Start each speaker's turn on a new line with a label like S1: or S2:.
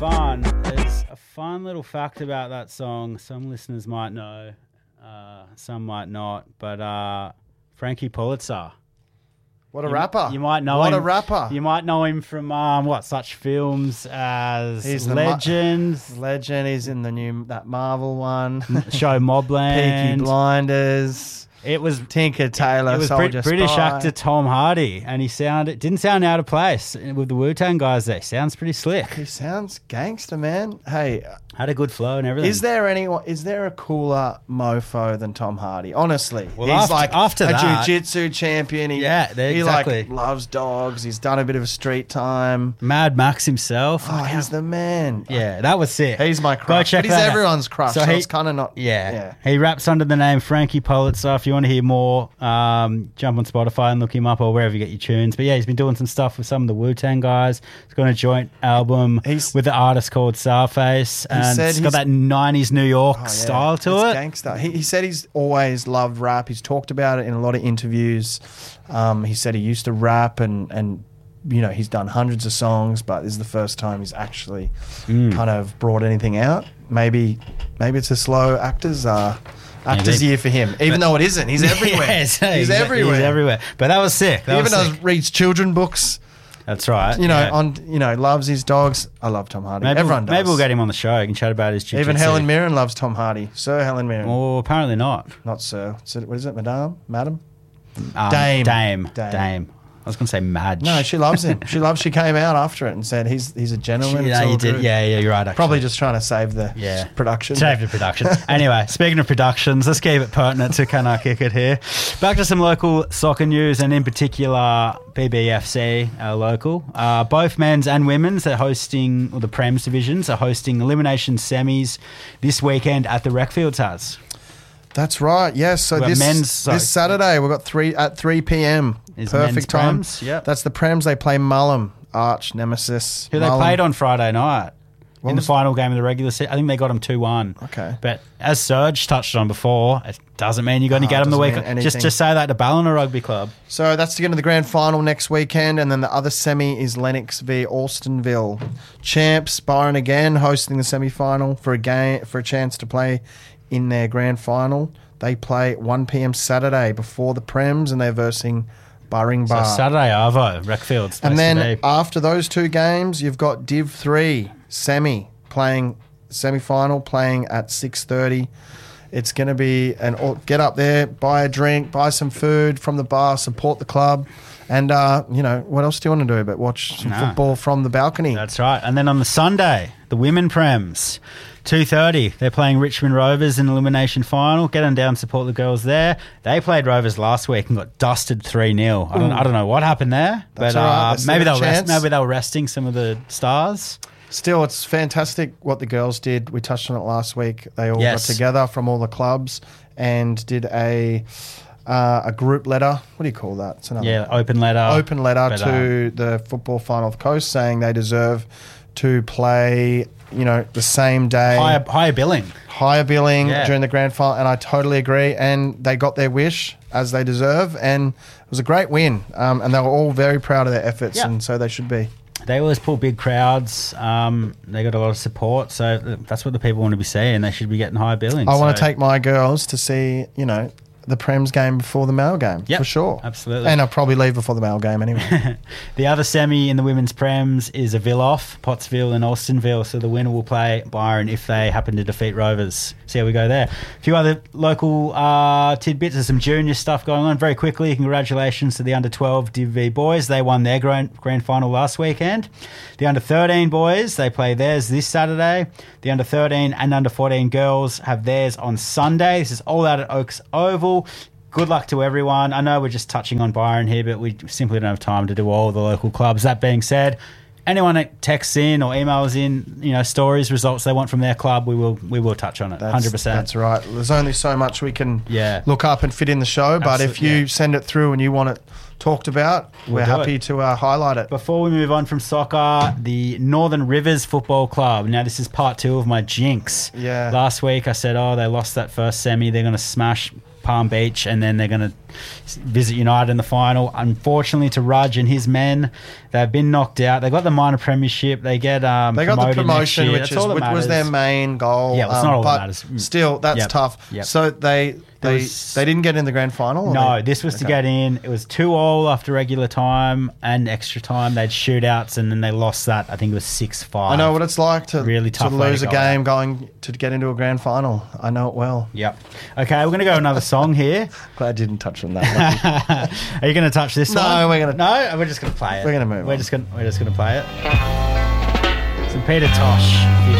S1: fun. There's a fun little fact about that song. Some listeners might know, some might not. But Frankie Pulitzer.
S2: What a rapper.
S1: You might know him.
S2: What a rapper.
S1: You might know him from such films as
S2: He's
S1: Legend.
S2: Legend. He's in the new that Marvel one.
S1: Show Mobland.
S2: Peaky Blinders.
S1: It was
S2: Tinker Tailor.
S1: It was
S2: Soldier
S1: British
S2: Spy.
S1: actor Tom Hardy, and he didn't sound out of place with the Wu-Tang guys there. Sounds pretty slick.
S2: He sounds gangster, man. Hey,
S1: had a good flow and everything.
S2: Is there a cooler mofo than Tom Hardy? Honestly,
S1: well,
S2: he's
S1: after
S2: a
S1: that,
S2: jiu-jitsu champion. He
S1: exactly.
S2: Loves dogs. He's done a bit of a street time.
S1: Mad Max himself.
S2: Oh, he's the man.
S1: Yeah, that was sick.
S2: He's my crush.
S1: Go check
S2: but he's
S1: that
S2: everyone's crush. So it's kind of not.
S1: Yeah. He raps under the name Frankie Pulitzer. If you want to hear more, jump on Spotify and look him up or wherever you get your tunes. But yeah, he's been doing some stuff with some of the Wu-Tang guys. He's got a joint album with the artist called Starface. And it's got that 90s New York style to it.
S2: Gangster. He said he's always loved rap. He's talked about it in a lot of interviews. He said he used to rap and you know, he's done hundreds of songs, but this is the first time he's actually kind of brought anything out. Maybe it's a slow actor's year for him, even though it isn't. He's everywhere.
S1: Yes,
S2: he's everywhere.
S1: He's everywhere. But that was sick.
S2: He even reads children books.
S1: That's right.
S2: You know, loves his dogs. I love Tom Hardy. Everyone does.
S1: Maybe we'll get him on the show. He can chat about his jiu-jitsu.
S2: Even Helen Mirren loves Tom Hardy. Sir Helen Mirren.
S1: Oh, apparently not.
S2: Not Sir. What is it? Madame?
S1: Dame. I was going to say Madge.
S2: No, she loves him. She came out after it and said he's a gentleman.
S1: Yeah, you did. Yeah, you're right. Actually.
S2: Probably just trying to save the production.
S1: Save the production. Anyway, speaking of productions, let's keep it pertinent to Can I Kick It here. Back to some local soccer news, and in particular BBFC, our local. Both men's and women's, the Prems divisions are hosting elimination semis this weekend at the Recfields Has.
S2: That's right. Yes. So this Saturday we've got 3 p.m. Perfect time.
S1: Yep.
S2: That's the Prems. They play Mullum, arch nemesis.
S1: Who they played on Friday night in the final game of the regular season. I think they got them 2-1.
S2: Okay.
S1: But as Serge touched on before, it doesn't mean you're going to get them the week. Just say that to Ballina Rugby Club.
S2: So that's to get into the grand final next weekend, and then the other semi is Lennox v Alstonville. Champs Byron again hosting the semi-final for a chance to play in their grand final. They play 1 p.m. Saturday before the Prems, and they're versing Buring Bar.
S1: So Saturday, Arvo, Recfields.
S2: And then after those two games, you've got Div 3 semi-final playing at 6:30. It's going to be get up there, buy a drink, buy some food from the bar, support the club. And, what else do you want to do but watch some football from the balcony?
S1: That's right. And then on the Sunday, the women Prems, 2:30, they're playing Richmond Rovers in the elimination final. Get them down, support the girls there. They played Rovers last week and got dusted 3-0. I don't know what happened there, but maybe they were resting some of the stars.
S2: Still, it's fantastic what the girls did. We touched on it last week. They all got together from all the clubs and did a group letter. What do you call that? It's
S1: open letter.
S2: Open letter to the Football Final of the Coast saying they deserve to play, the same day.
S1: Higher billing.
S2: During the grand final, and I totally agree. And they got their wish, as they deserve, and it was a great win. And they were all very proud of their efforts, and so they should be.
S1: They always pull big crowds. They got a lot of support, so that's what the people want to be seeing. They should be getting higher billing.
S2: I want to take my girls to see, the Prems game before the male game, for sure.
S1: Absolutely.
S2: And I'll probably leave before the male game anyway.
S1: The other semi in the women's Prems is a Villoff, Pottsville and Alstonville, so the winner will play Byron if they happen to defeat Rovers. See how we go there. A few other local tidbits. There's some junior stuff going on. Very quickly, congratulations to the under-12 Div V boys. They won their grand final last weekend. The under-13 boys, they play theirs this Saturday. The under-13 and under-14 girls have theirs on Sunday. This is all out at Oaks Oval. Good luck to everyone. I know we're just touching on Byron here, but we simply don't have time to do all the local clubs. That being said, anyone that texts in or emails in, stories, results they want from their club, we will touch on it. 100%.
S2: That's right. There's only so much we can look up and fit in the show, but if you send it through and you want it talked about, we're happy to highlight it.
S1: Before we move on from soccer, the Northern Rivers Football Club. Now, this is part 2 of my jinx.
S2: Yeah.
S1: Last week I said, they lost that first semi. They're going to smash Palm Beach, and then they're going to visit United in the final. Unfortunately to Rudge and his men, they've been knocked out. They got the minor premiership. They get
S2: They got the
S1: promoted
S2: promotion,
S1: next year.
S2: which was their main goal.
S1: Yeah, well, it's not all that
S2: but
S1: matters.
S2: still, that's
S1: Yep.
S2: tough.
S1: Yep.
S2: So they didn't get in the grand final? Or
S1: No, this was to
S2: Okay.
S1: get in. It was 2-2 after regular time and extra time. They'd shootouts and then they lost that. I think it was 6-5.
S2: I know what it's like to,
S1: Really tough way
S2: lose
S1: to
S2: a
S1: go
S2: game going to get into a grand final. I know it well.
S1: Yep. Okay, we're going to go another song here.
S2: Glad I didn't touch on that.
S1: Are you going to touch this
S2: No,
S1: one?
S2: we're gonna-
S1: No, we're just going to play it.
S2: We're gonna move
S1: We're
S2: on.
S1: just going to play it. So Peter Tosh.